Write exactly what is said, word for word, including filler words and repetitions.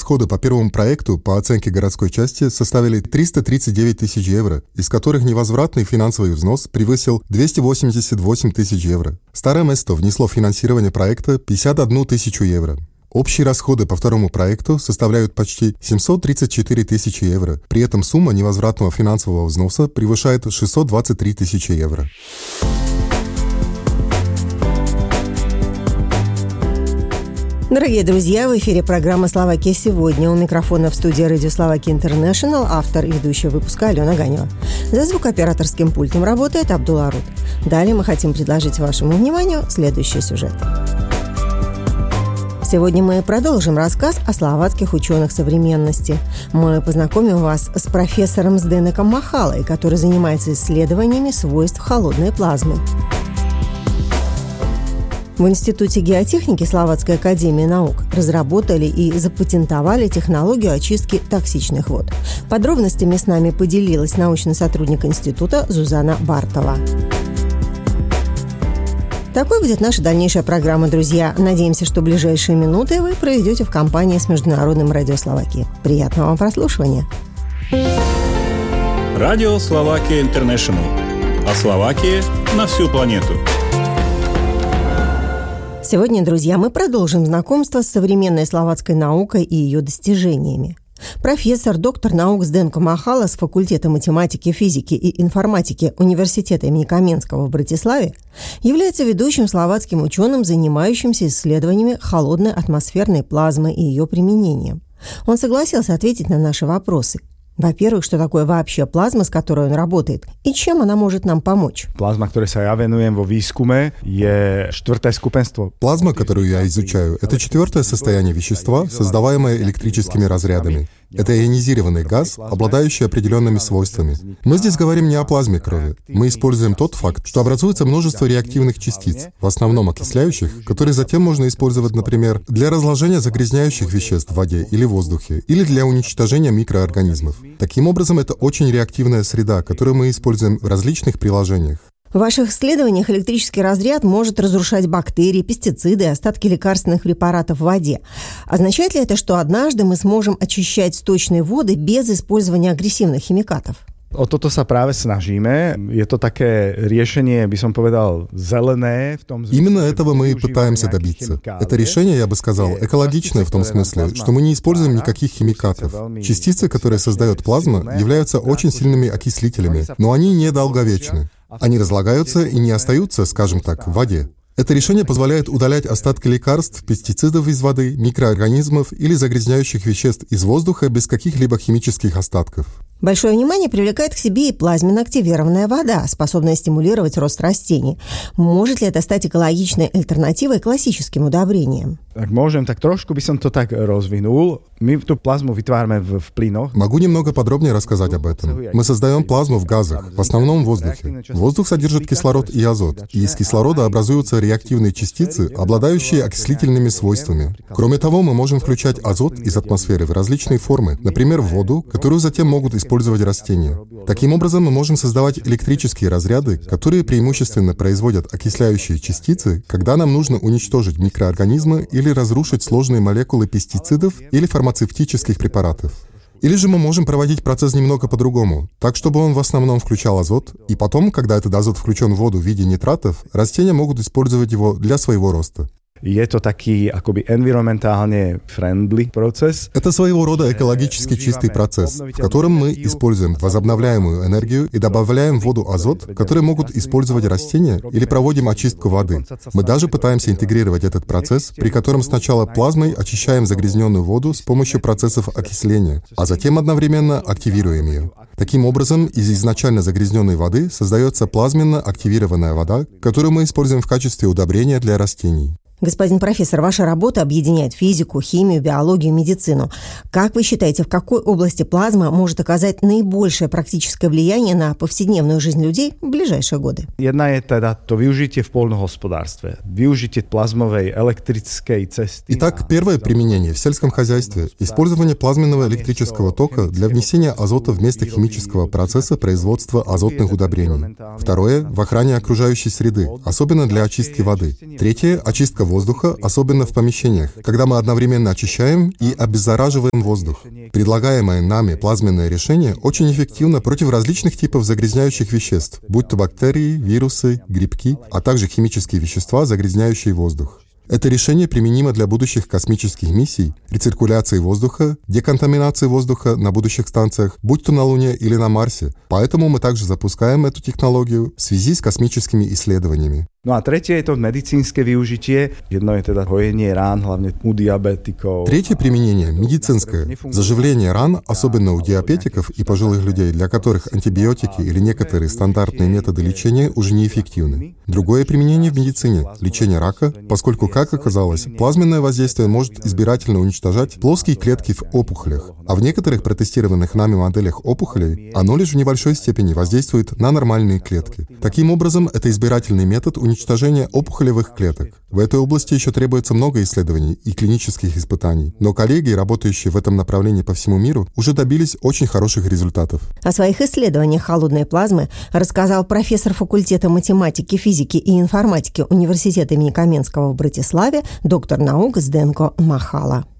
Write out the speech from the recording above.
расходы по первому проекту по оценке городской части составили триста тридцать девять тысяч евро, из которых невозвратный финансовый взнос превысил двести восемьдесят восемь тысяч евро. Старое место внесло в финансирование проекта пятьдесят одну тысячу евро. Общие расходы по второму проекту составляют почти семьсот тридцать четыре тысячи евро. При этом сумма невозвратного финансового взноса превышает шестьсот двадцать три тысячи евро. Дорогие друзья, в эфире программа «Словакия сегодня». У микрофона в студии радио «Словакия Интернешнл» автор и ведущая выпуска Алена Ганева. За звукооператорским пультом работает Абдулла Рут. Далее мы хотим предложить вашему вниманию следующий сюжет. Сегодня мы продолжим рассказ о словацких ученых современности. Мы познакомим вас с профессором Зdenekом Махалой, который занимается исследованиями свойств холодной плазмы. В Институте геотехники Словацкой академии наук разработали и запатентовали технологию очистки токсичных вод. Подробностями с нами поделилась научный сотрудник института Зузана Бартова. Такой будет наша дальнейшая программа, друзья. Надеемся, что ближайшие минуты вы проведете в компании с Международным радио Словакии. Приятного вам прослушивания. Радио Словакия Интернешнл. О Словакии на всю планету. Сегодня, друзья, мы продолжим знакомство с современной словацкой наукой и ее достижениями. Профессор, доктор наук Зденко Махала с факультета математики, физики и информатики Университета имени Каменского в Братиславе является ведущим словацким ученым, занимающимся исследованиями холодной атмосферной плазмы и ее применением. Он согласился ответить на наши вопросы. Во-первых, что такое вообще плазма, с которой он работает, и чем она может нам помочь? Плазма, которой я венуем во výskume, je štvrté skupenstvo. Плазма, которую я изучаю, это четвертое состояние вещества, создаваемое электрическими разрядами. Это ионизированный газ, обладающий определенными свойствами. Мы здесь говорим не о плазме крови. Мы используем тот факт, что образуется множество реактивных частиц, в основном окисляющих, которые затем можно использовать, например, для разложения загрязняющих веществ в воде или воздухе, или для уничтожения микроорганизмов. Таким образом, это очень реактивная среда, которую мы используем в различных приложениях. В ваших исследованиях электрический разряд может разрушать бактерии, пестициды и остатки лекарственных препаратов в воде. Означает ли это, что однажды мы сможем очищать сточные воды без использования агрессивных химикатов? O toto sa práve snažíme. Je to také riešenie, by som povedal, zelené в том смысле. Именно этого мы и пытаемся добиться. Это решение, я бы сказал, экологичное в том смысле, что мы не используем никаких химикатов. Частицы, которые создает плазма, являются очень сильными окислителями, но они недолговечны. Они разлагаются и не остаются, скажем так, в воде. Это решение позволяет удалять остатки лекарств, пестицидов из воды, микроорганизмов или загрязняющих веществ из воздуха без каких-либо химических остатков. Большое внимание привлекает к себе и плазменно-активированная вода, способная стимулировать рост растений. Может ли это стать экологичной альтернативой классическим удобрениям? Ak môžem, tak trošku by som to tak rozvinul. My tú plazmu vytvárame v, v plynoch. Могу немного подробнее рассказать об этом. Мы создаем плазму в газах, в основном в воздухе. Воздух содержит кислород и азот, и из кислорода образуются реактивные частицы, обладающие окислительными свойствами. Кроме того, мы можем включать азот из атмосферы в различные формы, например, в воду, которую затем могут использовать растения. Таким образом, мы можем создавать электрические разряды, которые преимущественно производят окисляющие частицы, когда нам нужно уничтожить микроорганизмы или разрушить сложные молекулы пестицидов или фармацевтических препаратов. Или же мы можем проводить процесс немного по-другому, так, чтобы он в основном включал азот, и потом, когда этот азот включен в воду в виде нитратов, растения могут использовать его для своего роста. Je to taký akoby environmentálne friendly процесс. Это своего рода экологически чистый процесс, в котором мы используем возобновляемую энергию и добавляем в воду азот, который могут использовать растения, или проводим очистку воды. Мы даже пытаемся интегрировать этот процесс, при котором сначала плазмой очищаем загрязненную воду с помощью процессов окисления, а затем одновременно активируем ее. Таким образом, из изначально загрязненной воды создается плазменно активированная вода, которую мы используем в качестве удобрения для растений. Господин профессор, ваша работа объединяет физику, химию, биологию, медицину. Как вы считаете, в какой области плазма может оказать наибольшее практическое влияние на повседневную жизнь людей в ближайшие годы? Jedna je teda to využitie v poľnohospodárstve. Využitie plazmovej elektrickej cesty. Итак, первое применение в сельском хозяйстве – использование плазменного электрического тока для внесения азота вместо химического процесса производства азотных удобрений. Второе – в охране окружающей среды, особенно для очистки воды. Третье – очистка воздуха воздуха, особенно в помещениях, когда мы одновременно очищаем и обеззараживаем воздух. Предлагаемое нами плазменное решение очень эффективно против различных типов загрязняющих веществ, будь то бактерии, вирусы, грибки, а также химические вещества, загрязняющие воздух. Это решение применимо для будущих космических миссий, рециркуляции воздуха, деконтаминации воздуха на будущих станциях, будь то на Луне или на Марсе. Поэтому мы также запускаем эту технологию в связи с космическими исследованиями. No a tretie je to medicínske využitie. Jedno je teda hojenie rán, hlavne u diabetikov. Третье применение – медицинское. Заживление ран, особенно у диабетиков и пожилых людей, для которых антибиотики или некоторые стандартные методы лечения уже неэффективны. Другое применение в медицине – лечение рака, поскольку, как оказалось, плазменное воздействие может избирательно уничтожать плоские клетки в опухолях, а в некоторых протестированных нами моделях опухолей оно лишь в небольшой степени воздействует на нормальные клетки. Таким образом, это избирательный метод уничтожения опухолевых клеток. В этой области еще требуется много исследований и клинических испытаний, но коллеги, работающие в этом направлении по всему миру, уже добились очень хороших результатов. О своих исследованиях холодной плазмы рассказал профессор факультета математики, физики и информатики Университета имени Каменского в Братиславе, доктор наук Зденко Махала.